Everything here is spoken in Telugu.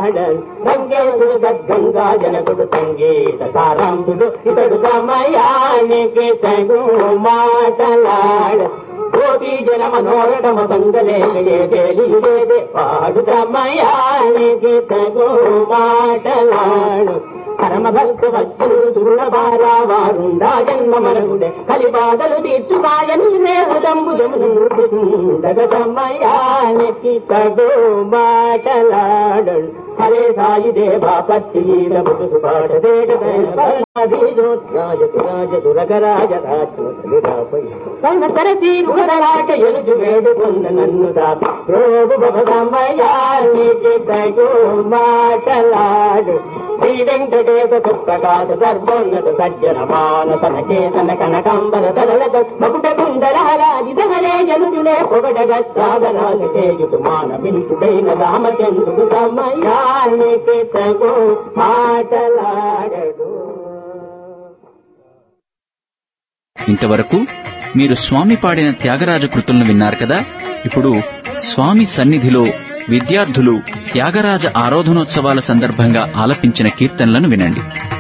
గంగేశుడు గద్గంగా జనకుడు సంగీత సారాంశుడు ఇతడు సమయానికి తగు మాటలాడు కోటి జన మనోరమ సంగలేదే వాడు సమయానికి తగు మాటలాడు పరమభక్త భక్తులు దుర్లభారా వారుండా జన్మ మరుగుడే కలిబాధలు తీర్చుమాయని రేహదంబుజముండగ సమయానికి తగు మాటలాడు హరే సాయి దేవా పత్తిరముడు సుబాటరాజరాజరాజరాజ ఎలుజు వేడుకొంద నన్ను దాపి ప్రభు సమయానికి తగు మాటలాడు శ్రీ వెంకటేశ సుప్రకాశ సర్వోన్నత సజ్జన మానస చేతన కనకంబర తరళత మకుట కుండలహరాజితహరే జనుజులే పొగడగ సాగరాజు చేయుతు మానవింతుడైన రామచంద్రుడు సమయానికి తగు మాటలాడడు. ఇంతవరకు మీరు స్వామి పాడిన త్యాగరాజ కృతులను విన్నారు కదా. ఇప్పుడు స్వామి సన్నిధిలో విద్యార్థులు త్యాగరాజ ఆరాధనోత్సవాల సందర్భంగా ఆలపించిన కీర్తనలను వినండి.